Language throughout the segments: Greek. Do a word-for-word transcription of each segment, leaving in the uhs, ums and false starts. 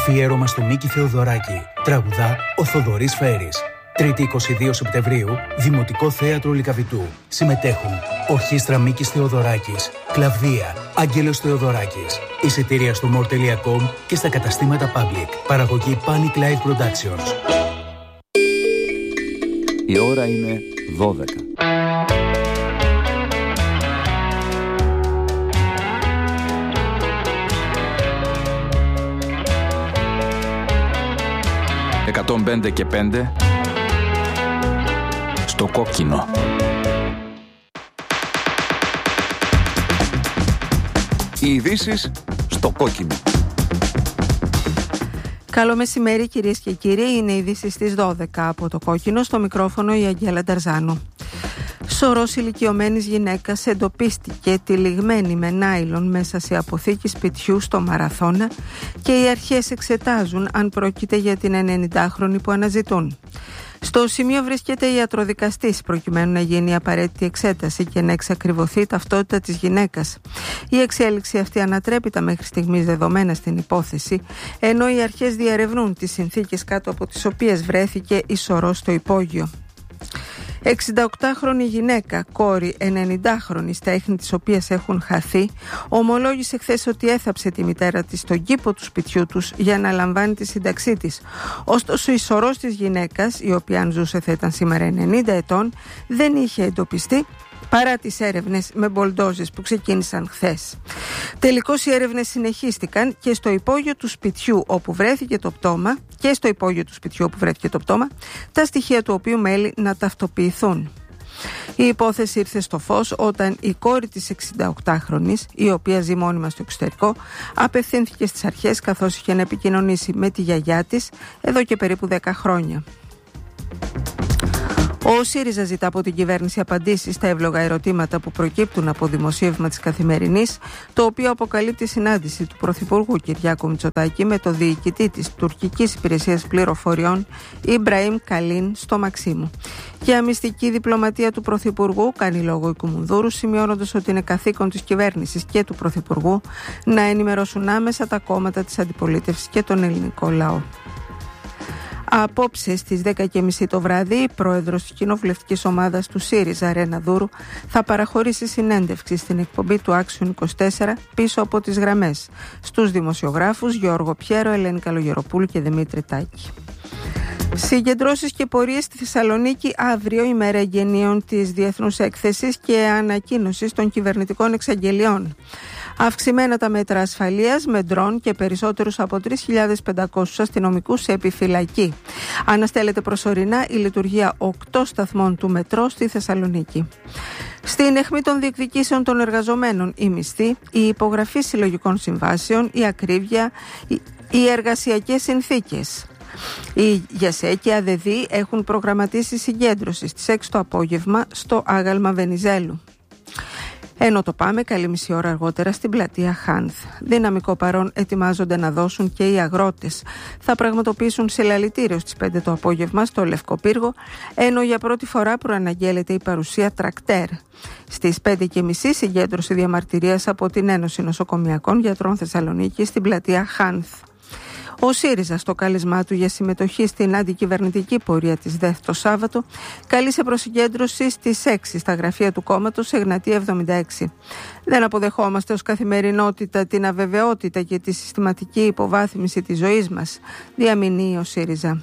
Αφιέρωμα στο Μίκη Θεοδωράκη. Τραγουδά ο Θοδωρής Φέρης. Τρίτη εικοστή δεύτερη Σεπτεμβρίου, Δημοτικό Θέατρο Λυκαβητού. Συμμετέχουν Ορχήστρα Μίκης Θεοδωράκης, Κλαβδία, Άγγελος Θεοδωράκης. Εισιτήρια στο more τελεία com και στα καταστήματα Public. Παραγωγή Panic Live Productions. Η ώρα είναι δώδεκα. εκατόν πέντε και πέντε στο κόκκινο. Οι ειδήσεις στο κόκκινο. Καλό μεσημέρι κυρίες και κύριοι, είναι οι ειδήσεις στις δώδεκα από το κόκκινο, στο μικρόφωνο η Αγγέλα Νταρζάνου. Σωρός ηλικιωμένης γυναίκας εντοπίστηκε τυλιγμένη με νάιλον μέσα σε αποθήκη σπιτιού στο Μαραθώνα και οι αρχές εξετάζουν αν πρόκειται για την ενενηντάχρονη που αναζητούν. Στο σημείο βρίσκεται η ιατροδικαστής προκειμένου να γίνει η απαραίτητη εξέταση και να εξακριβωθεί η ταυτότητα της γυναίκας. Η εξέλιξη αυτή ανατρέπει τα μέχρι στιγμής δεδομένα στην υπόθεση, ενώ οι αρχές διαρευνούν τις συνθήκες κάτω από τις οποίες βρέθηκε η σωρός στο υπόγειο. εξηνταοκτάχρονη γυναίκα, κόρη ενενηντάχρονη, στα ίχνη της οποίας έχουν χαθεί, ομολόγησε χθες ότι έθαψε τη μητέρα της στον κήπο του σπιτιού τους για να λαμβάνει τη σύνταξή της. Ωστόσο η σωρός της γυναίκας, η οποία αν ζούσε θα ήταν σήμερα ενενήντα ετών, δεν είχε εντοπιστεί παρά τις έρευνες με μπολντόζες που ξεκίνησαν χθες. Τελικώς οι έρευνες συνεχίστηκαν και στο υπόγειο του σπιτιού όπου βρέθηκε το πτώμα και στο υπόγειο του σπιτιού όπου βρέθηκε το πτώμα, τα στοιχεία του οποίου μέλη να ταυτοποιηθούν. Η υπόθεση ήρθε στο φως όταν η κόρη της εξηνταοκτάχρονης, η οποία ζει μόνιμα στο εξωτερικό, απευθύνθηκε στις αρχές καθώς είχε να επικοινωνήσει με τη γιαγιά της εδώ και περίπου δέκα χρόνια. Ο ΣΥΡΙΖΑ ζητά από την κυβέρνηση απαντήσεις στα εύλογα ερωτήματα που προκύπτουν από δημοσίευμα της Καθημερινής, το οποίο αποκαλύπτει συνάντηση του Πρωθυπουργού Κυριάκου Μητσοτάκη με το διοικητή της τουρκικής υπηρεσίας πληροφοριών Ιμπραήμ Καλίν στο Μαξίμου. Για μυστική διπλωματία του Πρωθυπουργού κάνει λόγο η Κουμουνδούρου, σημειώνοντας ότι είναι καθήκον της κυβέρνησης και του Πρωθυπουργού να ενημερώσουν άμεσα τα κόμματα της αντιπολίτευσης και τον ελληνικό λαό. Απόψε στις δέκα και μισή το βράδυ, η πρόεδρος της κοινοβουλευτικής ομάδας του ΣΥΡΙΖΑ, Ρένα Δούρου, θα παραχωρήσει συνέντευξη στην εκπομπή του Άξιον είκοσι τέσσερα πίσω από τις γραμμές στους δημοσιογράφους Γιώργο Πιέρο, Ελένη Καλογεροπούλου και Δημήτρη Τάκη. Συγκεντρώσεις και πορείες στη Θεσσαλονίκη αύριο, ημέρα εγγενείων της Διεθνούς Έκθεσης και ανακοίνωσης των κυβερνητικών εξαγγελιών. Αυξημένα τα μέτρα ασφαλείας με ντρόν και περισσότερους από τρεις χιλιάδες πεντακόσιους αστυνομικούς σε επιφυλακή. Αναστέλλεται προσωρινά η λειτουργία οκτώ σταθμών του μετρό στη Θεσσαλονίκη. Στην αιχμή των διεκδικήσεων των εργαζομένων, η μισθή, η υπογραφή συλλογικών συμβάσεων, η ακρίβεια, οι εργασιακές συνθήκες. Οι ΓΕΣΕ και ΑΔΔ έχουν προγραμματίσει συγκέντρωση στις έξι το απόγευμα στο άγαλμα Βενιζέλου. Ενώ το πάμε καλή μισή ώρα αργότερα στην πλατεία Χάνθ. Δυναμικό παρόν ετοιμάζονται να δώσουν και οι αγρότες. Θα πραγματοποιήσουν συλλαλητήριο στις πέντε το απόγευμα στο Λευκό Πύργο, ενώ για πρώτη φορά προαναγγέλλεται η παρουσία τρακτέρ. Στις πέντε και μισή συγκέντρωση διαμαρτυρίας από την Ένωση Νοσοκομιακών Γιατρών Θεσσαλονίκη στην πλατεία Χάνθ. Ο ΣΥΡΙΖΑ, στο κάλεσμά του για συμμετοχή στην αντικυβερνητική πορεία της ΔΕΘ το Σάββατο, κάλεσε προσυγκέντρωση στις έξι στα γραφεία του κόμματος σε Εγνατία εβδομήντα έξι. Δεν αποδεχόμαστε ως καθημερινότητα την αβεβαιότητα και τη συστηματική υποβάθμιση της ζωής μας, διαμηνύει ο ΣΥΡΙΖΑ.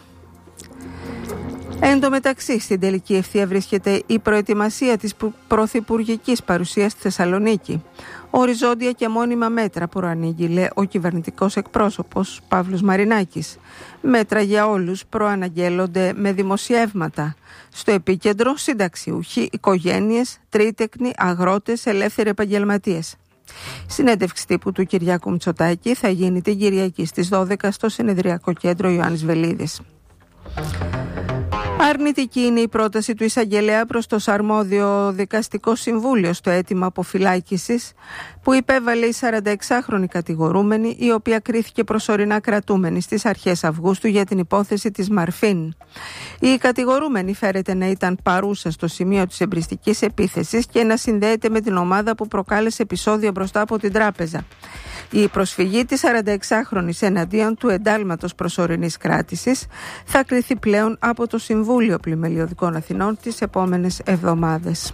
Εν τω μεταξύ, στην τελική ευθεία βρίσκεται η προετοιμασία της πρωθυπουργικής παρουσίας στη Θεσσαλονίκη. Οριζόντια και μόνιμα μέτρα προανήγγειλε ο κυβερνητικός εκπρόσωπος Παύλος Μαρινάκης. Μέτρα για όλους προαναγγέλλονται με δημοσιεύματα. Στο επίκεντρο συνταξιούχοι, οικογένειες, τρίτεκνοι, αγρότες, ελεύθεροι επαγγελματίες. Συνέντευξη τύπου του Κυριάκου Μητσοτάκη θα γίνει την Κυριακή στις δώδεκα στο Συνεδριακό Κέντρο Ιωάννης Βελίδης. Αρνητική είναι η πρόταση του εισαγγελέα προς το αρμόδιο δικαστικό συμβούλιο στο αίτημα αποφυλάκησης που υπέβαλε η σαρανταεξάχρονη κατηγορούμενη, η οποία κρίθηκε προσωρινά κρατούμενη στις αρχές Αυγούστου για την υπόθεση της Μαρφίν. Η κατηγορούμενη φέρεται να ήταν παρούσα στο σημείο της εμπριστικής επίθεσης και να συνδέεται με την ομάδα που προκάλεσε επεισόδιο μπροστά από την τράπεζα. Η προσφυγή της σαρανταεξάχρονης εναντίον του εντάλματος προσωρινής κράτησης θα κριθεί πλέον από το Συμβούλιο Πλημελιωδικών Αθηνών τις επόμενες εβδομάδες.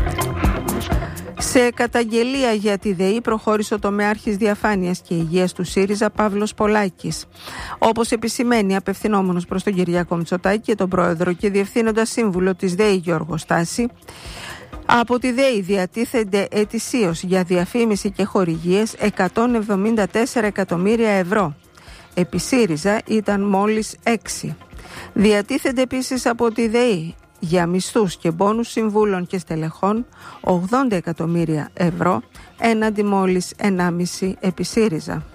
Σε καταγγελία για τη ΔΕΗ προχώρησε ο τομεάρχης Διαφάνειας και Υγείας του ΣΥΡΙΖΑ Παύλος Πολάκης. Όπως επισημαίνει απευθυνόμενος προς τον Κυριάκο Μητσοτάκη και τον Πρόεδρο και Διευθύνοντα Σύμβουλο της ΔΕΗ Γιώργο Στάση, από τη ΔΕΗ διατίθενται ετησίως για διαφήμιση και χορηγίες εκατόν εβδομήντα τέσσερα εκατομμύρια ευρώ. Επί ΣΥΡΙΖΑ ήταν μόλις έξι. Διατίθενται επίσης από τη ΔΕΗ για μισθούς και μπόνους συμβούλων και στελεχών ογδόντα εκατομμύρια ευρώ, έναντι μόλις ενάμιση επί ΣΥΡΙΖΑ.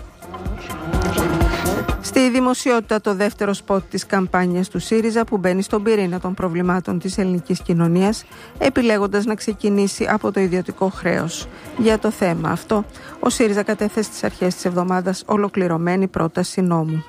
Στη δημοσιότητα το δεύτερο σποτ της καμπάνιας του ΣΥΡΙΖΑ που μπαίνει στον πυρήνα των προβλημάτων της ελληνικής κοινωνίας, επιλέγοντας να ξεκινήσει από το ιδιωτικό χρέος. Για το θέμα αυτό, ο ΣΥΡΙΖΑ κατέθεσε στις αρχές της εβδομάδας ολοκληρωμένη πρόταση νόμου.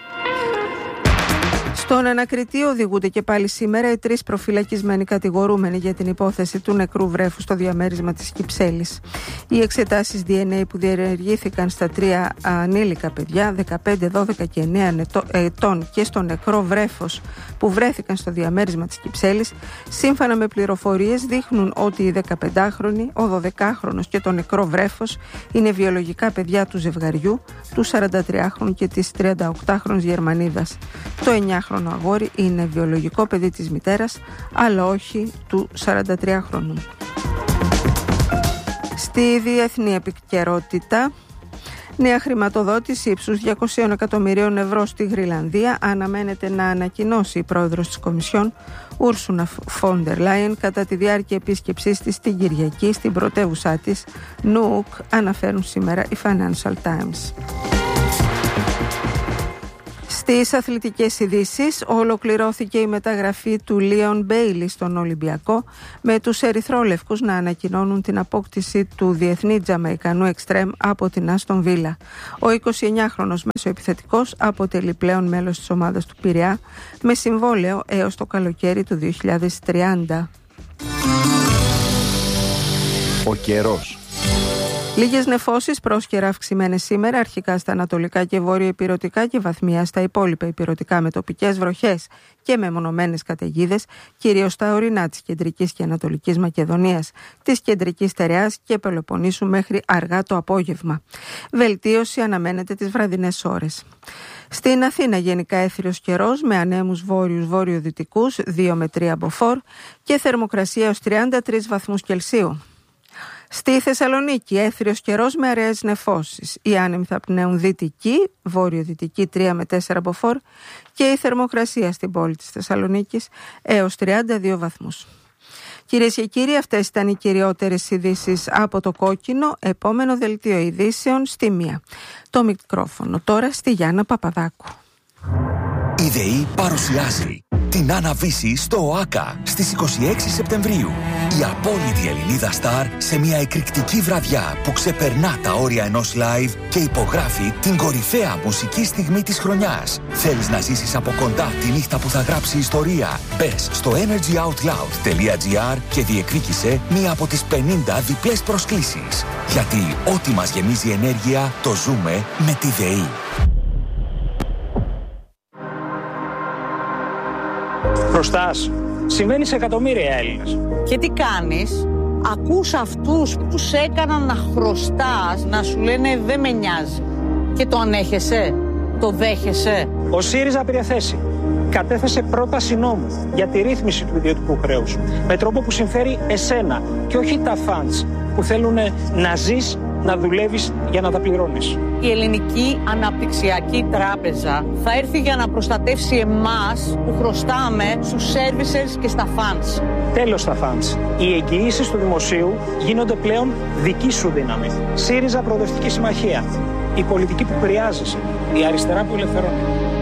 Στον ανακριτή οδηγούνται και πάλι σήμερα οι τρεις προφυλακισμένοι κατηγορούμενοι για την υπόθεση του νεκρού βρέφου στο διαμέρισμα της Κυψέλης. Οι εξετάσεις ντι εν έι που διενεργήθηκαν στα τρία ανήλικα παιδιά, δεκαπέντε, δώδεκα και εννέα ετών, και στο νεκρό βρέφος που βρέθηκαν στο διαμέρισμα της Κυψέλης, σύμφωνα με πληροφορίες δείχνουν ότι η δεκαπεντάχρονη, ο δωδεκάχρονος και το νεκρό βρέφος είναι βιολογικά παιδιά του ζευγαριού, του σαραντατριάχρονου και της τριανταοκτάχρονης Γερμανίδας. Το εννιάχρονο αγόρι είναι βιολογικό παιδί της μητέρας, αλλά όχι του σαραντατριάχρονου. Στη διεθνή επικαιρότητα, νέα χρηματοδότηση ύψους διακόσια εκατομμυρίων ευρώ στη Γρυλανδία αναμένεται να ανακοινώσει η πρόεδρος της Κομισιόν, Ούρσουλα φον ντερ Λάιεν, κατά τη διάρκεια επίσκεψής της την Κυριακή στην πρωτεύουσά της, Νούκ, αναφέρουν σήμερα οι Financial Times. Στις αθλητικές ειδήσεις, ολοκληρώθηκε η μεταγραφή του Λίον Μπέιλι στον Ολυμπιακό, με τους ερυθρόλευκους να ανακοινώνουν την απόκτηση του διεθνή Τζαμαϊκανού εξτρέμ από την Άστον Βίλα. Ο εικοσιεννιάχρονος μεσοεπιθετικός αποτελεί πλέον μέλος της ομάδας του Πειραιά, με συμβόλαιο έως το καλοκαίρι του δύο χιλιάδες τριάντα. Ο καιρός. Λίγες νεφώσεις πρόσκαιρα αυξημένες σήμερα, αρχικά στα ανατολικά και βόρειο-ηπειρωτικά και βαθμία στα υπόλοιπα ηπειρωτικά, με τοπικές βροχές και μεμονωμένες καταιγίδες, κυρίως στα ορεινά της κεντρικής και ανατολικής Μακεδονίας, της κεντρικής Στερεάς και Πελοποννήσου μέχρι αργά το απόγευμα. Βελτίωση αναμένεται τις βραδινές ώρες. Στην Αθήνα γενικά έθριος καιρός με ανέμους βόρειους βόρειο-δυτικούς δύο με τρία μποφόρ και θερμοκρασία έως τριάντα τρεις βαθμούς Κελσίου. Στη Θεσσαλονίκη έθριος καιρός με αραιές νεφώσεις. Οι άνεμοι θα πνέουν δυτική, βόρειο-δυτική τρία με τέσσερα μποφόρ και η θερμοκρασία στην πόλη της Θεσσαλονίκης έως τριάντα δύο βαθμούς. Κυρίες και κύριοι, αυτές ήταν οι κυριότερες ειδήσεις από το Κόκκινο. Επόμενο δελτίο ειδήσεων στη μία. Το μικρόφωνο τώρα στη Γιάννα Παπαδάκου. Η ΔΕΗ παρουσιάζει την Άννα Βύση στο ΟΑΚΑ στις είκοσι έξι Σεπτεμβρίου. Η απόλυτη Ελληνίδα στάρ σε μια εκρηκτική βραδιά που ξεπερνά τα όρια ενός live και υπογράφει την κορυφαία μουσική στιγμή της χρονιάς. Θέλεις να ζήσεις από κοντά τη νύχτα που θα γράψει ιστορία? Μπες στο energy out loud τελεία gr και διεκδίκησε μία από τις πενήντα διπλές προσκλήσεις. Γιατί ό,τι μας γεμίζει ενέργεια το ζούμε με τη ΔΕΗ. Χρωστάς. Συμβαίνει σε εκατομμύρια Έλληνες. Και τι κάνεις? Ακούς αυτούς που σε έκαναν να χρωστάς να σου λένε δεν με νοιάζει. Και το ανέχεσαι? Το δέχεσαι? Ο ΣΥΡΙΖΑ πήρε θέση. Κατέθεσε πρόταση νόμου για τη ρύθμιση του ιδιωτικού χρέους. Με τρόπο που συμφέρει εσένα και όχι τα φαντς που θέλουν να ζεις, να δουλεύεις για να τα πληρώνεις. Η Ελληνική Αναπτυξιακή Τράπεζα θα έρθει για να προστατεύσει εμάς που χρωστάμε στους services και στα funds. Τέλος στα funds. Οι εγγυήσεις του δημοσίου γίνονται πλέον δική σου δύναμη. ΣΥΡΙΖΑ Προοδευτική Συμμαχία. Η πολιτική που χρειάζεσαι. Η αριστερά που ελευθερώνει.